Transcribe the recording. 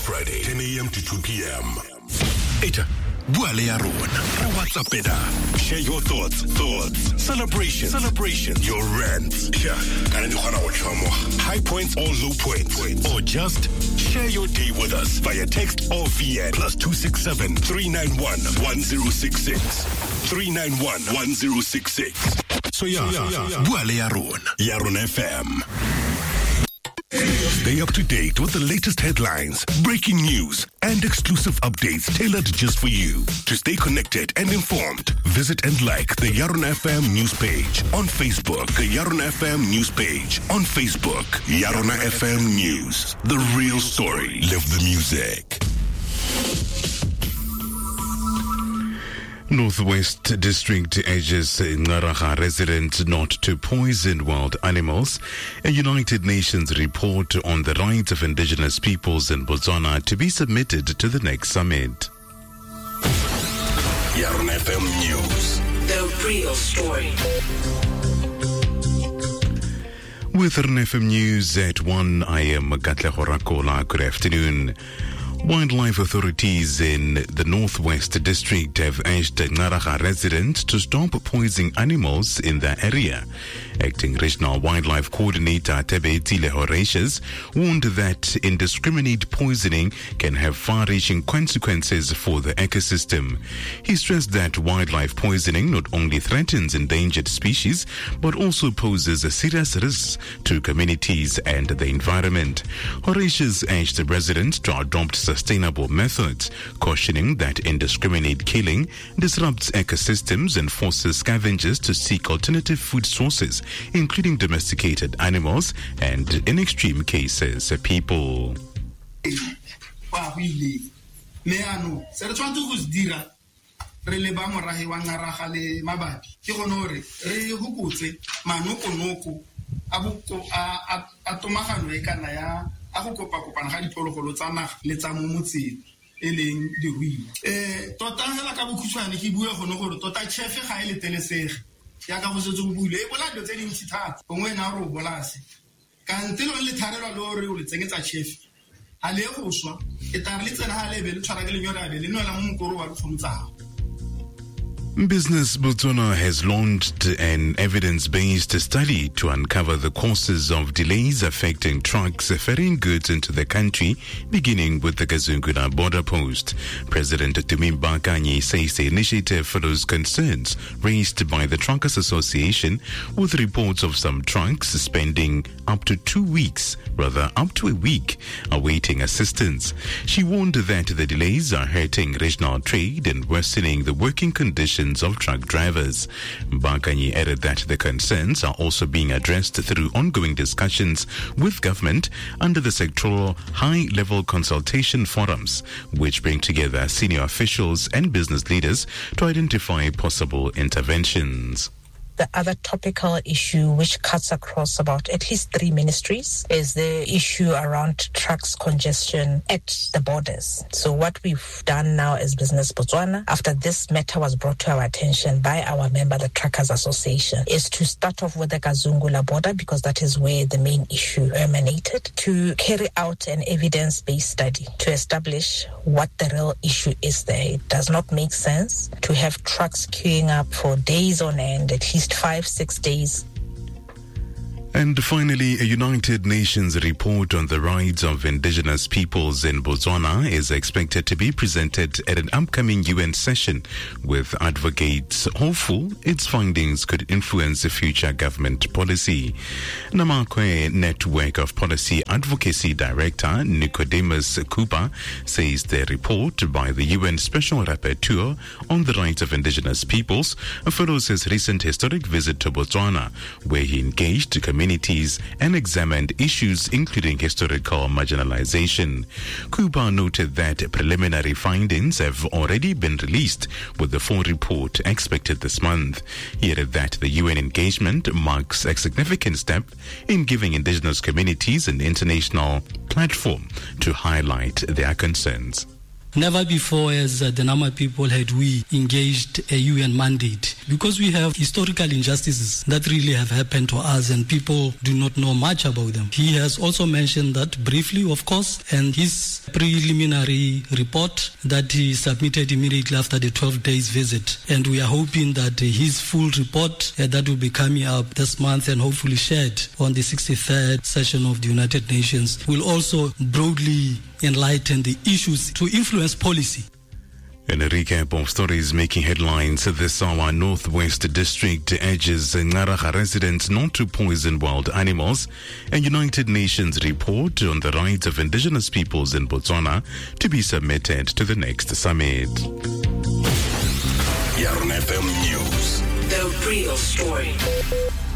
Friday, 10 a.m. to 2 p.m. Eta, buale ya rona. WhatsApp eda. Share your thoughts. Celebration. Your rants. Yeah. High points or low points. Or just share your day with us via text or VN. +267 391 1066. 391 1066. So buale ya rona. Yaron FM. Stay up to date with the latest headlines, breaking news, and exclusive updates tailored just for you. To stay connected and informed, visit and like the Yaron FM news page on Facebook. The Yaron FM news page on Facebook. Yaron FM News. The real story. Live the music. Northwest District urges Ngaraga residents not to poison wild animals. A United Nations report on the rights of indigenous peoples in Botswana to be submitted to the next summit. Yaron FM News. The real story. With Yaron FM News at 1, I am Gatle Horakola. Good afternoon. Wildlife authorities in the Northwest District have urged Ngaraga residents to stop poisoning animals in their area. Acting Regional Wildlife Coordinator Tebetile Horatius warned that indiscriminate poisoning can have far-reaching consequences for the ecosystem. He stressed that wildlife poisoning not only threatens endangered species but also poses a serious risk to communities and the environment. Horatius urged the residents to adopt sustainable methods, cautioning that indiscriminate killing disrupts ecosystems and forces scavengers to seek alternative food sources, including domesticated animals and, in extreme cases, people. Ako kopa-kopana ga diphologolo tsa naga le tsa mo motseng e leng diruiwa tota hela ka bokhutswane ke bua gone gore tota chef ga ile telesege ya ka go setse go buile e bola dio tse dintsi thata gongwe na ro bolase ka ntelo le tharelwa le gore o le tsengetsa chef a le go swa e tare le tsena ha le be le tshwara ke lenyora be le no la mo mokoro wa tshomotsago. Business Botswana has launched an evidence-based study to uncover the causes of delays affecting trucks ferrying goods into the country, beginning with the Kazungula border post. President Tumimba Kanye says the initiative follows concerns raised by the Truckers Association, with reports of some trucks spending up to a week, awaiting assistance. She warned that the delays are hurting regional trade and worsening the working conditions of truck drivers. Mbakanye added that the concerns are also being addressed through ongoing discussions with government under the sectoral high-level consultation forums, which bring together senior officials and business leaders to identify possible interventions. The other topical issue which cuts across about at least 3 ministries is the issue around trucks congestion at the borders. So what we've done now as Business Botswana, after this matter was brought to our attention by our member, the Truckers Association, is to start off with the Kazungula border, because that is where the main issue emanated, to carry out an evidence-based study to establish what the real issue is there. It does not make sense to have trucks queuing up for days on end, at least 5-6 days. And finally, a United Nations report on the rights of indigenous peoples in Botswana is expected to be presented at an upcoming UN session, with advocates hopeful its findings could influence the future government policy. Namakwe Network of Policy Advocacy Director Nicodemus Cooper says the report by the UN Special Rapporteur on the rights of indigenous peoples follows his recent historic visit to Botswana, where he engaged communities and examined issues including historical marginalization. Cooper noted that preliminary findings have already been released, with the full report expected this month. He added that the UN engagement marks a significant step in giving indigenous communities an international platform to highlight their concerns. Never before has the Nama people had we engaged a UN mandate because we have historical injustices that really have happened to us and people do not know much about them. He has also mentioned that briefly, of course, and his preliminary report that he submitted immediately after the 12 days visit. And we are hoping that his full report that will be coming up this month and hopefully shared on the 63rd session of the United Nations will also broadly enlighten the issues to influence policy. In a recap of stories making headlines this hour, Northwest District urges Ngaraga residents not to poison wild animals. A United Nations report on the rights of indigenous peoples in Botswana to be submitted to the next summit. Yarn FM News. The real story.